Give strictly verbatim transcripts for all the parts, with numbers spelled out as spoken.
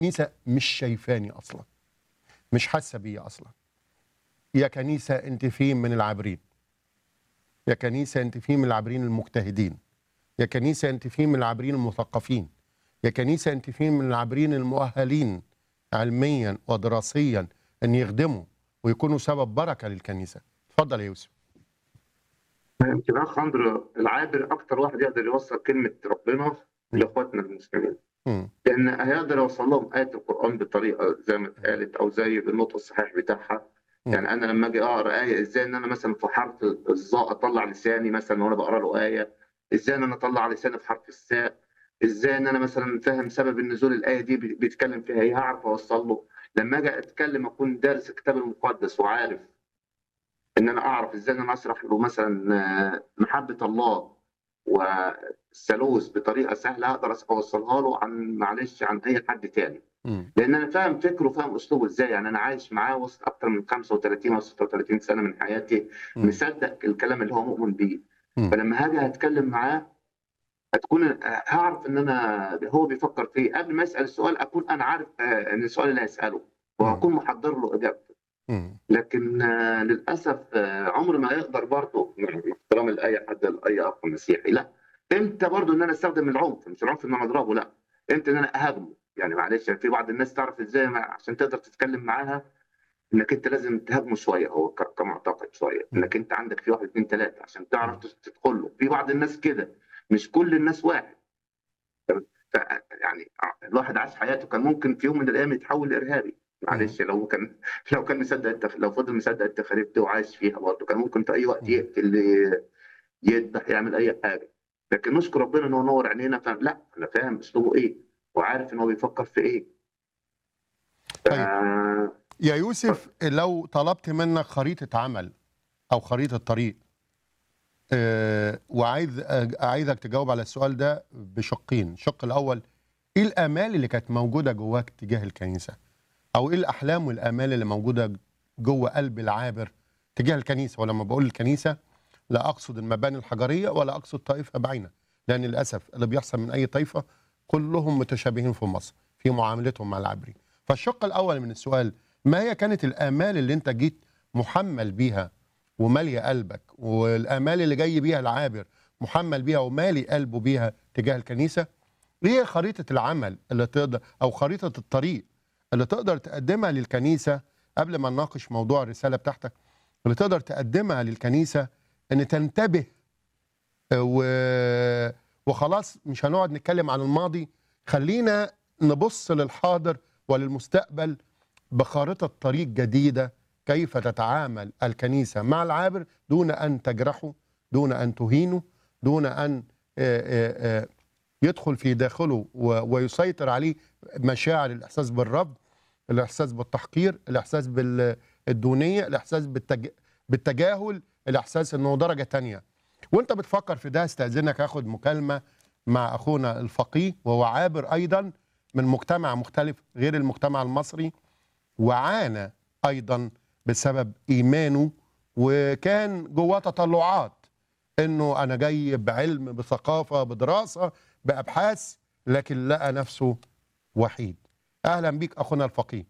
كنيسة مش شايفاني أصلا، مش حاسة بيا أصلا. يا كنيسة أنت فين من العابرين؟ يا كنيسة أنت فين من العابرين المجتهدين؟ يا كنيسة أنت فين من العابرين المثقفين؟ يا كنيسة أنت فين من العابرين المؤهلين علميا ودراسيا أن يخدموا ويكونوا سبب بركة للكنيسة؟ اتفضل يا يوسف. يمكن اخ اندرو العابر اكتر واحد يقدر يوصل كلمه ربنا لاخواتنا المسلمين، مم. لان هيقدر يوصل لهم ايه القران بطريقه زي ما اتقالت او زي النطق الصحيح بتاعها. مم. يعني انا لما اجي اقرا ايه، ازاي ان انا مثلا في حرف الظاء اطلع لساني مثلا وانا بقرا له ايه؟ ازاي ان انا اطلع لساني في حرف الساء؟ ازاي ان انا مثلا فاهم سبب النزول الايه دي بيتكلم فيها ايه؟ هعرف اوصل له. لما اجي اتكلم اكون دارس الكتاب المقدس وعارف ان انا اعرف ازاي ان انا اشرح له مثلا آه، محبه الله والثالوث بطريقه سهله اقدر اوصلها له عن معلش عن اي حد تاني، مم. لان انا فاهم فكره وفاهم اسلوبه ازاي. يعني انا عايش معاه وسط اكتر من خمسة وثلاثين او ستة وثلاثين سنه من حياتي، مم. مصدق الكلام اللي هو مؤمن بيه. مم. فلما هاجي هتكلم معاه هتكون هعرف ان انا هو بيفكر في إيه. قبل ما يسال السؤال اكون انا عارف آه، ان السؤال اللي هيساله، مم. وهكون محضر له اجابته. مم. لكن آه، للاسف آه، عمر ما يقدر برضه، مع احترام لاي حد لاي اخ مسيحي، لا. امتى برضه ان انا استخدم العنف؟ مش العنف ان انا اضربه، لا. امتى ان انا اهاجمه؟ يعني معلش، يعني في بعض الناس تعرف ازاي ما- عشان تقدر تتكلم معاها انك انت لازم تهاجمه شويه، هو ك- كمعتقد شويه، مم. انك انت عندك في واحد اثنين ثلاثه عشان تعرف تس- تدخل له. في بعض الناس كده، مش كل الناس واحد. ف- يعني الواحد عاش حياته كان ممكن في يوم من الايام يتحول لارهابي، مم. معلش. لو كان لو كان مصدق التف... لو فضل مصدق التخاريف دي وعايش فيها برضه كان ممكن في اي وقت مم. يقتل، يذبح، يعمل اي حاجه. لكن نشكر ربنا ان هو نور عينينا، فاهم؟ لا، انا فاهم اسلوبه ايه وعارف ان هو بيفكر في ايه. ف... طيب يا يوسف، لو طلبت منك خريطة عمل أو خريطة طريق، آه، وعايز آه، عايزك تجاوب على السؤال ده بشقين. الشق الأول، إيه الآمال اللي كانت موجودة جواك تجاه الكنيسة؟ أو إيه الأحلام والآمال اللي موجودة جوه قلب العابر تجاه الكنيسة؟ ولما بقول الكنيسة لا أقصد المباني الحجرية ولا أقصد طائفة بعينة، لأن للأسف اللي بيحصل من أي طائفة كلهم متشابهين في مصر في معاملتهم مع العابرين. فالشق الأول من السؤال، ما هي كانت الآمال اللي أنت جيت محمل بيها ومالية قلبك، والآمال اللي جاي بيها العابر محمل بيها ومالي قلبه بيها تجاه الكنيسة؟ ايه خريطة العمل اللي تقدر او خريطة الطريق اللي تقدر تقدمها للكنيسة قبل ما نناقش موضوع الرسالة بتاعتك، اللي تقدر تقدمها للكنيسة ان تنتبه و... وخلاص مش هنقعد نتكلم عن الماضي، خلينا نبص للحاضر وللمستقبل بخارطة طريق جديدة، كيف تتعامل الكنيسة مع العابر دون أن تجرحه، دون أن تهينه، دون أن آه، آه، آه، يدخل في داخله و- ويسيطر عليه مشاعر الإحساس بالرفض، الإحساس بالتحقير، الإحساس بالدونية، الإحساس بالتج... بالتجاهل، الإحساس أنه درجة تانية. وانت بتفكر في ده استأذنك أخذ مكالمة مع أخونا الفقيه، وهو عابر أيضا من مجتمع مختلف غير المجتمع المصري، وعانى أيضا بسبب إيمانه، وكان جواه تطلعات انه انا جاي بعلم بثقافه بدراسه بابحاث، لكن لقى نفسه وحيد. اهلا بيك اخونا الفقيه.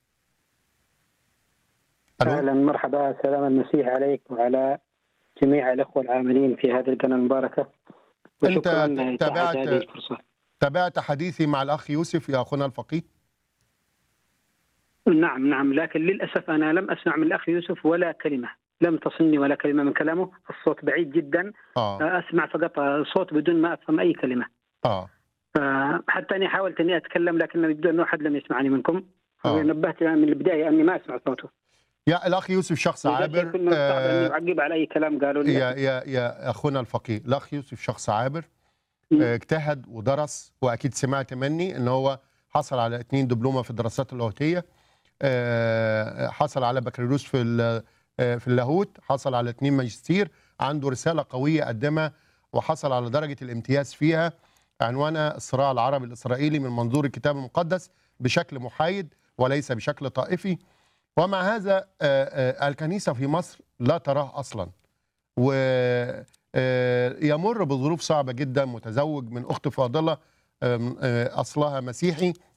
الو. اهلا مرحبا، سلام المسيح عليك وعلى جميع الاخوه العاملين في هذه القناه المباركه، وشكرا انت لاتاحه هذه تابعت الفرصه. تابعت حديثي مع الاخ يوسف يا اخونا الفقيه؟ نعم نعم، لكن للاسف انا لم اسمع من الاخ يوسف ولا كلمه، لم تصلني ولا كلمه من كلامه، الصوت بعيد جدا. اه اسمع فقط صوت بدون ما افهم اي كلمه. اه حتى اني حاولت اني اتكلم لكن يبدو انه احد لم يسمعني منكم. اه نبهت من البدايه اني ما اسمع صوته. يا الاخ يوسف شخص لذلك عابر. يكون من الصعب اني آه اعقب على اي كلام قالوا لي. يا يا يا اخونا الفقيه، الاخ يوسف شخص عابر، آه اجتهد ودرس، واكيد سمعت مني ان هو حصل على اتنين دبلومه في الدراسات اللاهوتيه، حصل على بكالوريوس في في اللاهوت، حصل على اتنين ماجستير، عنده رسالة قوية قدمها وحصل على درجة الامتياز فيها، عنوانها الصراع العربي الإسرائيلي من منظور الكتاب المقدس بشكل محايد وليس بشكل طائفي. ومع هذا الكنيسة في مصر لا تراه أصلا، ويمر بظروف صعبة جدا، متزوج من أخت فاضلة أصلها مسيحي،